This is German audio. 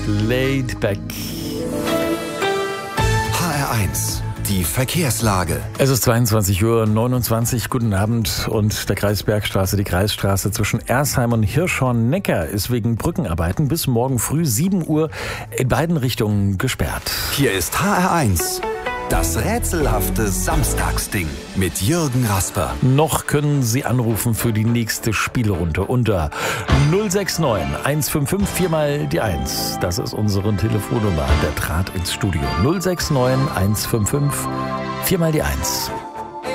Laid Back. HR1, die Verkehrslage. Es ist 22:29 Uhr. Guten Abend. Und der Kreisbergstraße, die Kreisstraße zwischen Ersheim und Hirschhorn-Neckar ist wegen Brückenarbeiten bis morgen früh 7 Uhr in beiden Richtungen gesperrt. Hier ist HR1, das rätselhafte Samstagsding mit Jürgen Rasper. Noch können Sie anrufen für die nächste Spielrunde unter 069 155 4 mal die 1. Das ist unsere Telefonnummer. Der Draht ins Studio. 069 155 4 mal die 1.